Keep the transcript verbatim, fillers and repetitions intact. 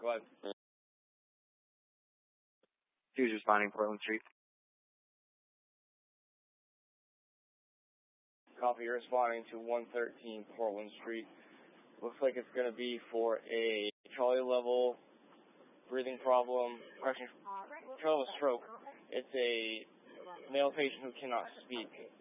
Go ahead. He was responding Portland Street. Copy, you're responding to one thirteen Portland Street. Looks like it's going to be for a Charlie level breathing problem, correction, Charlie level stroke. It's a male patient who cannot speak.